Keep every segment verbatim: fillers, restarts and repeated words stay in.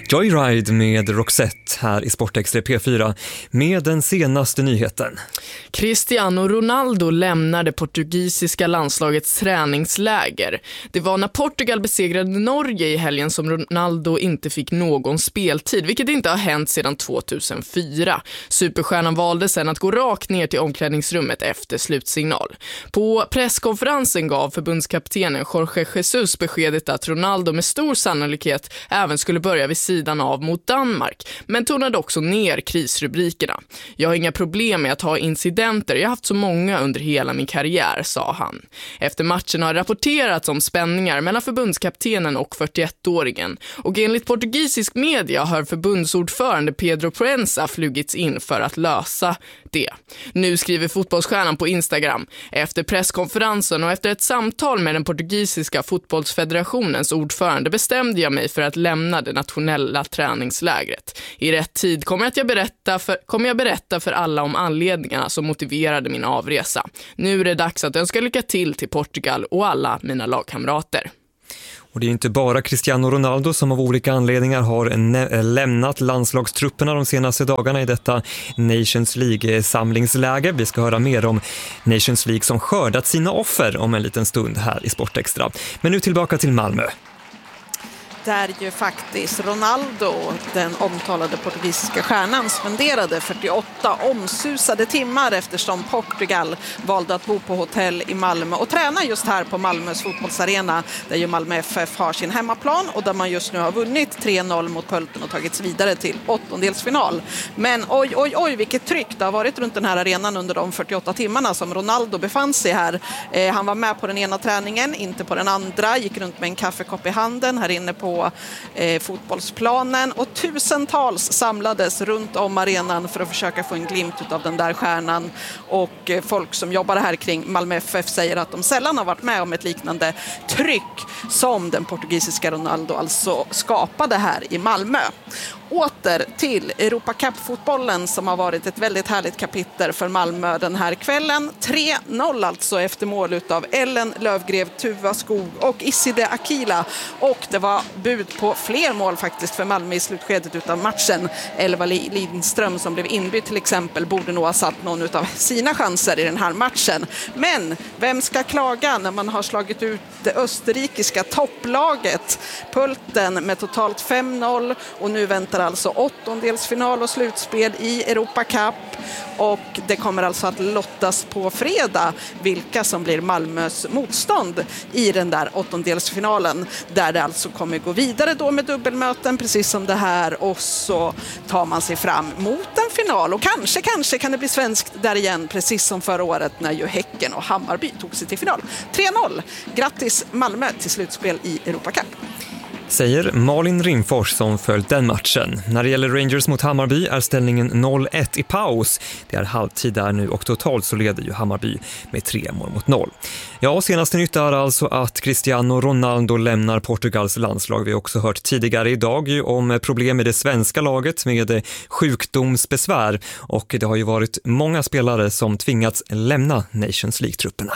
Joyride med Roxette här i Sportextra P fyra med den senaste nyheten. Cristiano Ronaldo lämnar det portugisiska landslagets träningsläger. Det var när Portugal besegrade Norge i helgen som Ronaldo inte fick någon speltid, vilket inte har hänt sedan tvåtusenfyra. Superstjärnan valde sedan att gå rakt ner till omklädningsrummet efter slutsignal. På presskonferensen gav förbundskaptenen Jorge Jesus beskedet att Ronaldo med stor sannolikhet även skulle börja vid sidan av mot Danmark, men tonade också ner krisrubrikerna. Jag har inga problem med att ha incidenter, jag har haft så många under hela min karriär, sa han. Efter matchen har rapporterats om spänningar mellan förbundskaptenen och fyrtioettåringen, och enligt portugisisk media har förbundsordförande Pedro Proença flugits in för att lösa det. Nu skriver fotbollsstjärnan på Instagram: efter presskonferensen och efter ett samtal med den portugisiska fotbollsfederationens ordförande bestämde jag mig för att lämna det nationella träningslägret. I rätt tid kommer jag, att jag, berätta för, kommer jag berätta för alla om anledningarna som motiverade min avresa. Nu är det dags att önska lycka till till Portugal och alla mina lagkamrater. Och det är inte bara Cristiano Ronaldo som av olika anledningar har lämnat landslagstrupperna de senaste dagarna i detta Nations League-samlingsläger. Vi ska höra mer om Nations League som skördat sina offer om en liten stund här i Sportextra. Men nu tillbaka till Malmö. Där ju faktiskt Ronaldo, den omtalade portugisiska stjärnan, spenderade fyrtioåtta omsusade timmar eftersom Portugal valde att bo på hotell i Malmö och träna just här på Malmös fotbollsarena, där ju Malmö F F har sin hemmaplan och där man just nu har vunnit tre noll mot Pölten och tagits vidare till åttondelsfinal. Men oj, oj, oj, vilket tryck det har varit runt den här arenan under de fyrtioåtta timmarna som Ronaldo befann sig här. Eh, han var med på den ena träningen, inte på den andra, gick runt med en kaffekopp i handen här inne på på eh, fotbollsplanen, och tusentals samlades runt om arenan för att försöka få en glimt av den där stjärnan, och eh, folk som jobbar här kring Malmö F F säger att de sällan har varit med om ett liknande tryck som den portugisiska Ronaldo alltså skapade här i Malmö. Åter till Europa Cup-fotbollen som har varit ett väldigt härligt kapitel för Malmö den här kvällen. tre noll alltså efter mål av Ellen Lövgrev, Tuva Skog och Iside Akila. Och det var bud på fler mål faktiskt för Malmö i slutskedet utav matchen. Elva Lindström som blev inbytt till exempel borde nog ha satt någon av sina chanser i den här matchen. Men vem ska klaga när man har slagit ut det österrikiska topplaget Pölten med totalt fem noll, och nu väntar alltså åttondelsfinal och slutspel i Europa Cup, och det kommer alltså att lottas på fredag vilka som blir Malmös motstånd i den där åttondelsfinalen, där det alltså kommer gå vidare då med dubbelmöten precis som det här, och så tar man sig fram mot en final, och kanske, kanske kan det bli svenskt där igen precis som förra året när ju Häcken och Hammarby tog sig till final. tre noll, grattis Malmö till slutspel i Europa Cup. Säger Malin Rimfors som följt den matchen. När det gäller Rangers mot Hammarby är ställningen noll ett i paus. Det är halvtid där nu och totalt så leder ju Hammarby med tre mål mot noll. Ja, och senaste nytt är alltså att Cristiano Ronaldo lämnar Portugals landslag. Vi har också hört tidigare idag om problem i det svenska laget med sjukdomsbesvär, och det har ju varit många spelare som tvingats lämna Nations League-trupperna.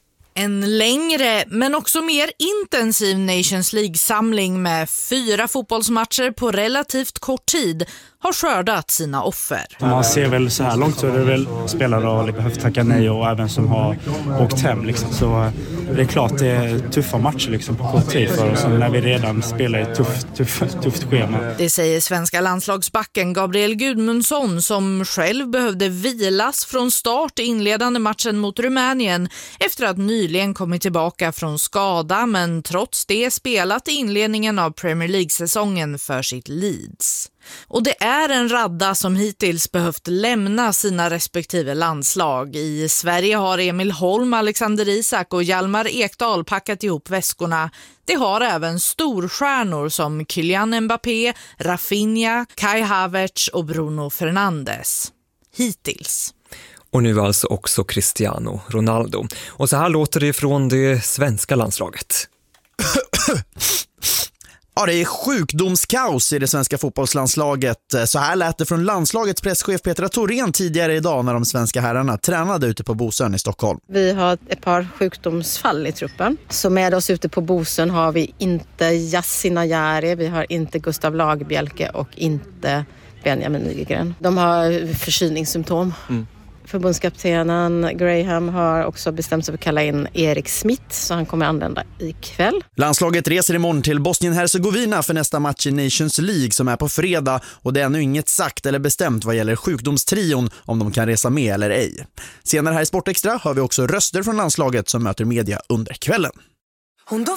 En längre men också mer intensiv Nations League-samling med fyra fotbollsmatcher på relativt kort tid har skördat sina offer. Man ser väl så här långt så är det väl spelare som har behövt tacka nej och även som har åkt hem. Liksom. Så det är klart det är tuffa matcher liksom, på kort tid för oss när vi redan spelar ett tufft, tufft, tufft schema. Det säger svenska landslagsbacken Gabriel Gudmundsson som själv behövde vilas från start i inledande matchen mot Rumänien efter att nyligen kommit tillbaka från skada, men trots det spelat i inledningen av Premier League-säsongen för sitt Leeds. Och det är en radda som hittills behövt lämna sina respektive landslag. I Sverige har Emil Holm, Alexander Isak och Hjalmar Ekdal packat ihop väskorna. Det har även storstjärnor som Kylian Mbappé, Rafinha, Kai Havertz och Bruno Fernandes. Hittills. Och nu alltså också Cristiano Ronaldo. Och så här låter det från det svenska landslaget. Ja, det är sjukdomskaos i det svenska fotbollslandslaget. Så här lät det från landslagets presschef Petra Thorén tidigare idag när de svenska herrarna tränade ute på Bosön i Stockholm. Vi har ett par sjukdomsfall i truppen. Så med oss ute på Bosön har vi inte Yasin Ayari, vi har inte Gustav Lagerbielke och inte Benjamin Nygren. De har förkylningssymptom. Mm. Förbundskaptenen Graham har också bestämt sig för att kalla in Erik Smith, så han kommer anlända ikväll. Landslaget reser imorgon till Bosnien-Hercegovina för nästa match i Nations League som är på fredag, och det är ännu inget sagt eller bestämt vad gäller sjukdomstrion om de kan resa med eller ej. Senare här i Sportextra har vi också röster från landslaget som möter media under kvällen. Hon